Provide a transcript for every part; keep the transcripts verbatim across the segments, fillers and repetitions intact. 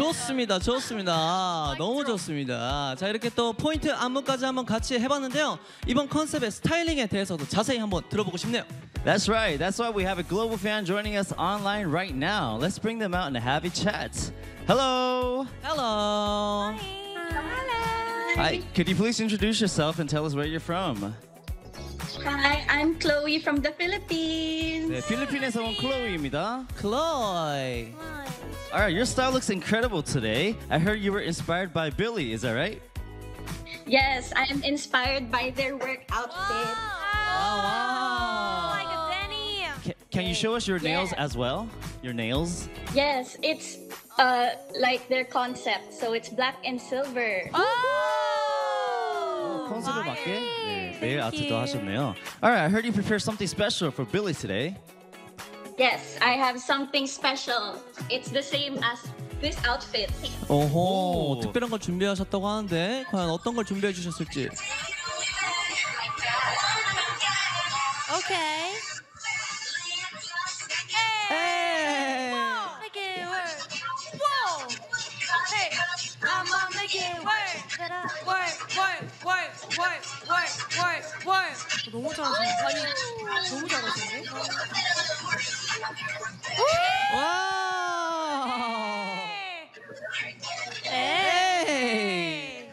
좋습니다, 좋습니다. 너무 좋습니다. 자, 이렇게 또 포인트 안무까지 한번 같이 해봤는데요. 이번 컨셉의 스타일링에 대해서도 자세히 한번 들어보고 싶네요. That's right. That's why we have a global fan joining us online right now. Let's bring them out and have a chat. Hello. Hello. Hi. Could you please introduce yourself and tell us where you're from? Hi, I'm Chloe from the Philippines. 네, 필리핀에서 온 클로이입니다. Chloe. All right, your style looks incredible today. I heard you were inspired by Billy. Is that right? Yes, I am inspired by their work outfit. wow. Like a Danny. Can, can you show us your nails Yeah. as well? Your nails? Yes, it's uh like their concept. So it's black and silver. Oh. 컨셉에 맞게 네, 네일 Thank 아트도 you. 하셨네요. All right, I heard you prepared something special for Billy today. Yes, I have something special. It's the same as this outfit. 오호, 오. 특별한 걸 준비하셨다고 하는데 과연 어떤 걸 준비해 주셨을지. Okay. Hey. Make it work. Whoa. Hey, I'm gonna make it work. Work, work, work, work, work, work, work. 너무 잘하시는데? 아니, 너무 잘하시는데? 와우. 에이.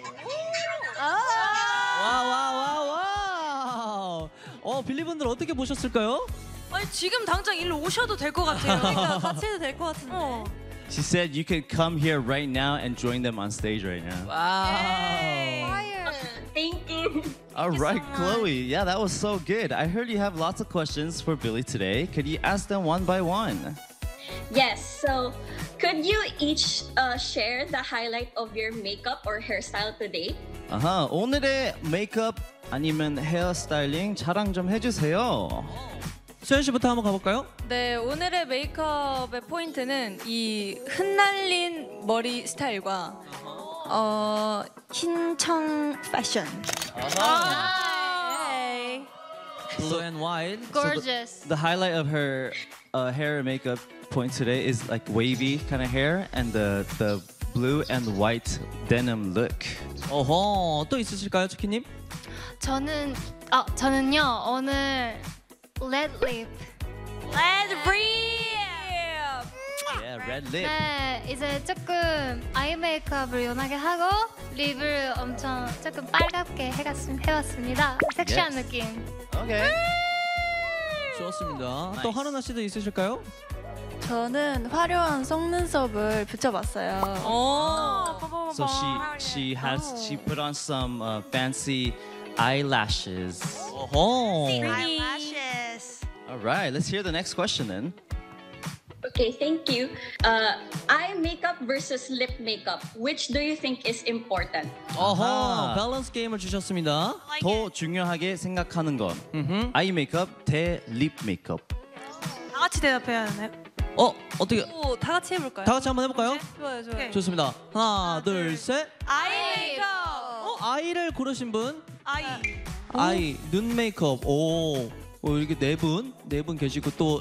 와와와와. 어, 빌리분들 어떻게 보셨을까요? 아니 지금 당장 일로 오셔도 될 것 같아요. 그러니까 같이 해도 될 것 같은데. 어. She said you could come here right now and join them on stage right now. 와우. Thank you. All right, Chloe. Yeah, that was so good. I heard you have lots of questions for Billy today. Could you ask them one by one? Yes, so could you each uh, share the highlight of your makeup or hairstyle today? 아하, 오늘의 메이크업 아니면 헤어스타일링 자랑 좀 해주세요. 수현 씨부터 한번 가볼까요? 네, 오늘의 메이크업의 포인트는 이 흩날린 머리 스타일과 어, 흰청 패션. 아, 예. Blue and white. Gorgeous. The highlight of her uh, hair and makeup point today is like wavy kind of hair and the the blue and white denim look. 어허, 또 있으실까요, 치키님? 저는 아 저는요 오늘 red lip. Let's breathe. Yeah, red lip. 네 이제 조금 아이 메이크업을 연하게 하고 립을 엄청 조금 빨갛게 해갔, 해왔습니다. 섹시한 Yes. 느낌. Okay. 좋습니다. Nice. 또 하루나 씨도 있으실까요? 저는 화려한 속눈썹을 붙여봤어요. 오. So she she has she put on some uh, fancy eyelashes. 어허. Eyelashes. All right, let's hear the next question then. Okay, thank you. Uh, eye makeup versus lip makeup. Which do you think is important? 어허, 아하. 밸런스 게임을 주셨습니다. 더 중요하게 생각하는 건 음흠. 아이 메이크업 대 립 메이크업. 다 같이 대답해야 하나요? 어, 어떻게? 오, 다 같이 해볼까요? 다 같이 한번 해볼까요? 좋아요, 좋아요. 좋습니다. 하나, 둘, 셋. 아이 메이크업. 어, 아이를 고르신 분? 아이. 아이, 눈 메이크업. 오, 오 이렇게 네 분, 네 분 계시고 또